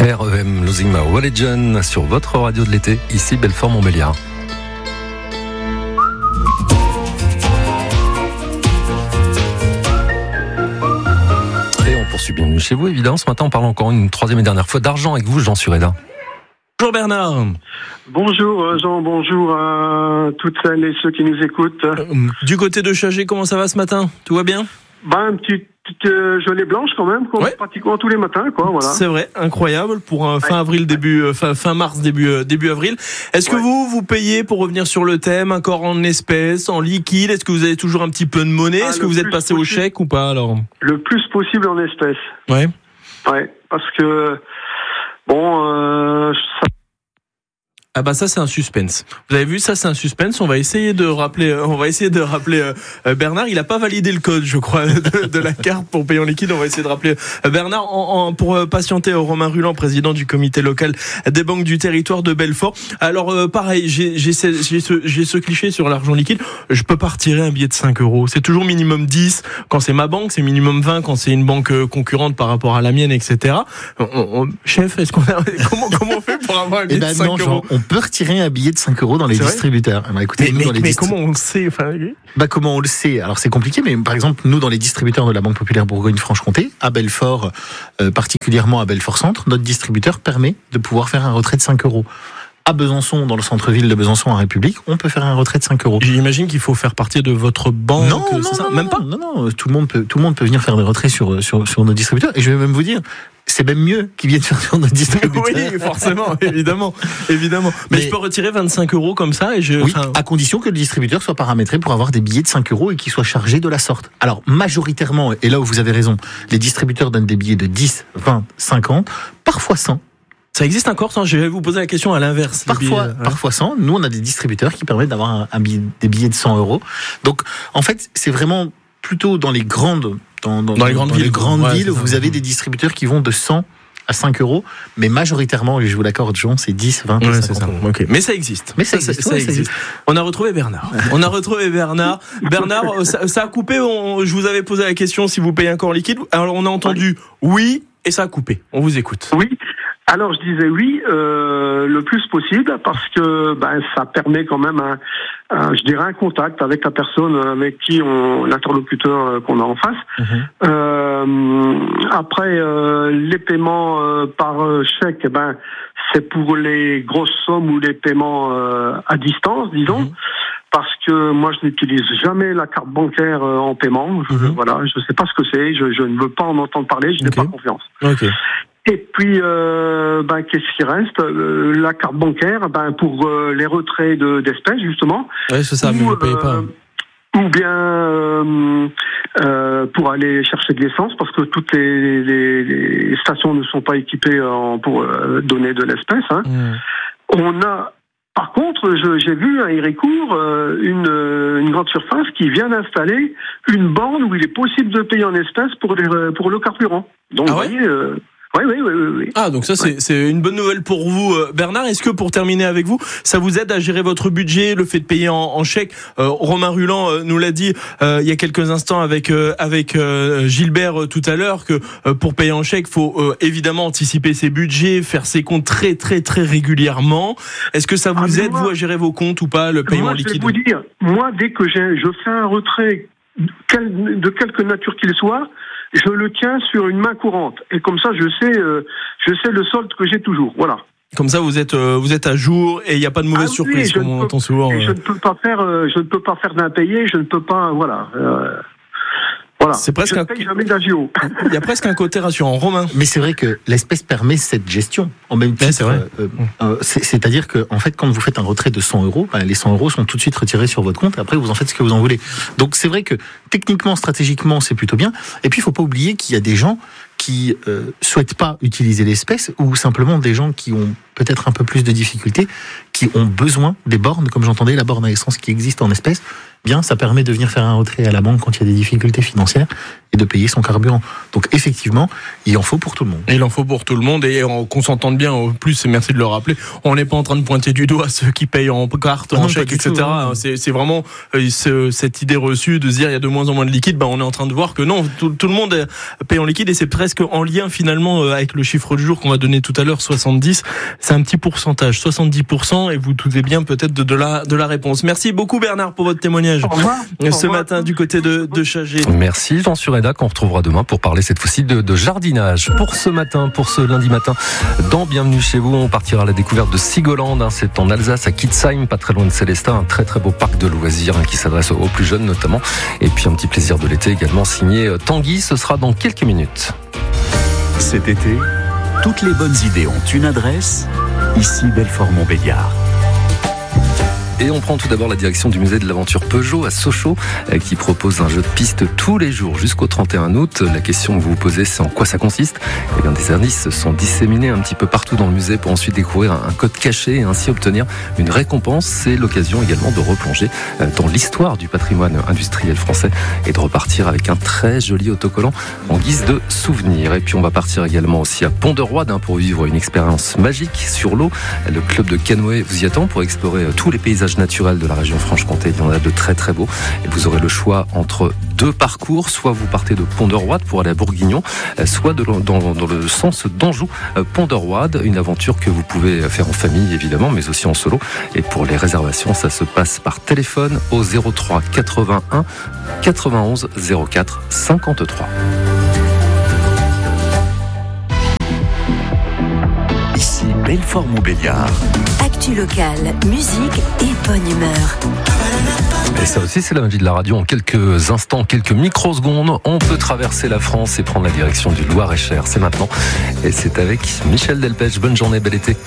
REM Losing My Religion sur votre radio de l'été, ici Belfort-Montbéliard. Et on poursuit bienvenue chez vous, évidemment. Ce matin, on parle encore une troisième et dernière fois d'argent avec vous, Jean Sureda. Bonjour Bernard. Bonjour Jean, bonjour à toutes celles et ceux qui nous écoutent. Du côté de Chagé, comment ça va ce matin ? Tout va bien ? Une petite gelée blanche quand même, pratiquement tous les matins, quoi. Voilà. C'est vrai, incroyable pour un fin mars, début avril. Est-ce que vous payez, pour revenir sur le thème, encore en espèces, en liquide ? Est-ce que vous avez toujours un petit peu de monnaie ? Est-ce que vous êtes passé au chèque ou pas alors ? Le plus possible en espèces. Ouais. Ouais, parce que Ah bah ça c'est un suspense. Vous avez vu, ça c'est un suspense. On va essayer de rappeler Bernard. Il a pas validé le code, je crois, de la carte pour payer en liquide. On va essayer de rappeler Bernard pour patienter. Romain Ruland, président du comité local des banques du territoire de Belfort. Alors pareil, j'ai ce cliché sur l'argent liquide. Je peux pas retirer un billet de 5 €. C'est toujours minimum 10. Quand c'est ma banque, c'est minimum 20. Quand c'est une banque concurrente par rapport à la mienne, etc. Chef, comment on fait pour avoir un billet de 5 €? On peut retirer un billet de 5 € dans les distributeurs. Écoutez, mais comment on le sait ? Comment on le sait ? Alors c'est compliqué, mais par exemple, nous dans les distributeurs de la Banque Populaire Bourgogne-Franche-Comté, à Belfort, particulièrement à Belfort-Centre, notre distributeur permet de pouvoir faire un retrait de 5 €. À Besançon, dans le centre-ville de Besançon en République, on peut faire un retrait de 5 €. J'imagine qu'il faut faire partie de votre banque. Non, même pas. Non, tout le monde peut venir faire des retraits sur nos distributeurs. Et je vais même vous dire, c'est même mieux qu'ils viennent faire sur nos distributeurs. Oui, forcément, évidemment. Mais je peux retirer 25 € comme ça à condition que le distributeur soit paramétré pour avoir des billets de 5 € et qu'il soit chargé de la sorte. Alors, majoritairement, et là où vous avez raison, les distributeurs donnent des billets de 10, 20, 50, parfois 100. Ça existe encore, ça ? Je vais vous poser la question à l'inverse. Parfois 100. Nous, on a des distributeurs qui permettent d'avoir des billets de 100 €. Donc, en fait, c'est vraiment plutôt dans les grandes villes, vous avez des distributeurs qui vont de 100 à 5 €, mais majoritairement, et je vous l'accorde, Jean, c'est 10, 20, 50 c'est ça. Okay. Mais ça existe. Ça existe. On a retrouvé Bernard. Bernard, ça a coupé. Je vous avais posé la question si vous payez encore en liquide. Alors, on a entendu oui, et ça a coupé. On vous écoute. Oui. Alors je disais oui, le plus possible, parce que ça permet quand même un contact avec la personne avec qui l'interlocuteur qu'on a en face. Après les paiements par chèque, c'est pour les grosses sommes ou les paiements à distance, disons. Parce que moi, je n'utilise jamais la carte bancaire en paiement. Je sais pas ce que c'est. Je ne veux pas en entendre parler. Je n'ai pas confiance. Okay. Et puis, qu'est-ce qui reste ? La carte bancaire, pour les retraits d'espèces, justement. Oui, c'est ça, mais vous ne payez pas. Ou bien pour aller chercher de l'essence, parce que toutes les stations ne sont pas équipées pour donner de l'espèce. On a... Par contre, j'ai vu à Héricourt une grande surface qui vient d'installer une borne où il est possible de payer en espèces pour le carburant. Donc, vous voyez... Oui. Ah, donc ça, c'est une bonne nouvelle pour vous, Bernard. Est-ce que, pour terminer avec vous, ça vous aide à gérer votre budget, le fait de payer en chèque ? Romain Ruland nous l'a dit il y a quelques instants avec Gilbert tout à l'heure, que pour payer en chèque, faut évidemment anticiper ses budgets, faire ses comptes très, très, très régulièrement. Est-ce que ça vous aide, vous, à gérer vos comptes ou pas, le paiement liquide ? Je vais vous dire, moi, dès que je fais un retrait, de quelque nature qu'il soit, je le tiens sur une main courante. Et comme ça, je sais le solde que j'ai toujours. Voilà. Comme ça, vous êtes à jour et il n'y a pas de mauvaise surprise, comme on entend souvent. Je ne peux pas faire d'impayé, je ne peux pas, voilà. C'est presque paye jamais d'agio. Il y a presque un côté rassurant. Romain. Mais c'est vrai que l'espèce permet cette gestion. En même temps, c'est vrai. C'est-à-dire que, en fait, quand vous faites un retrait de 100 €, les 100 € sont tout de suite retirés sur votre compte et après vous en faites ce que vous en voulez. Donc c'est vrai que techniquement, stratégiquement, c'est plutôt bien. Et puis il faut pas oublier qu'il y a des gens qui souhaitent pas utiliser l'espèce, ou simplement des gens qui ont peut-être un peu plus de difficultés, qui ont besoin des bornes, comme j'entendais, la borne à essence qui existe en espèces. bien, ça permet de venir faire un retrait à la banque quand il y a des difficultés financières et de payer son carburant. Donc effectivement, il en faut pour tout le monde. Il en faut pour tout le monde et qu'on s'entende bien, en plus, et merci de le rappeler, on n'est pas en train de pointer du doigt ceux qui payent en carte, en chèque, etc. Tout, c'est vraiment cette idée reçue de se dire il y a de moins en moins de liquide. On est en train de voir que non, tout le monde paye en liquide et c'est presque en lien finalement avec le chiffre du jour qu'on va donner tout à l'heure, 70. C'est un petit pourcentage, 70%, et vous doutez bien peut-être de la réponse. Merci beaucoup Bernard pour votre témoignage. Au revoir. Ce matin du côté de Chagé. Merci Jean Sureda, qu'on retrouvera demain pour parler cette fois-ci de jardinage. Pour ce lundi matin, dans Bienvenue chez vous, on partira à la découverte de Sigoland. C'est en Alsace, à Kitzheim, pas très loin de Célestat, un très très beau parc de loisirs qui s'adresse aux plus jeunes notamment. Et puis un petit plaisir de l'été également signé Tanguy, ce sera dans quelques minutes. Cet été, toutes les bonnes idées ont une adresse, ici Belfort-Montbéliard. Et on prend tout d'abord la direction du musée de l'aventure Peugeot à Sochaux, qui propose un jeu de piste tous les jours jusqu'au 31 août. La question que vous vous posez, c'est en quoi ça consiste ? Eh bien, des indices sont disséminés un petit peu partout dans le musée pour ensuite découvrir un code caché et ainsi obtenir une récompense. C'est l'occasion également de replonger dans l'histoire du patrimoine industriel français et de repartir avec un très joli autocollant en guise de souvenir. Et puis on va partir également aussi à Pont-de-Roide pour vivre une expérience magique sur l'eau. Le club de canoë vous y attend pour explorer tous les paysages naturels de la région Franche-Comté. Il y en a de très très beaux et vous aurez le choix entre deux parcours, soit vous partez de Pont-de-Roide pour aller à Bourguignon, soit dans le sens d'Anjou, Pont-de-Roide, une aventure que vous pouvez faire en famille évidemment, mais aussi en solo. Et pour les réservations, ça se passe par téléphone au 03 81 91 04 53. Ici Belfort-Montbéliard. Actu locale, musique et bonne humeur. Et ça aussi, c'est la magie de la radio. En quelques instants, quelques microsecondes, on peut traverser la France et prendre la direction du Loir-et-Cher. C'est maintenant. Et c'est avec Michel Delpech. Bonne journée, bel été.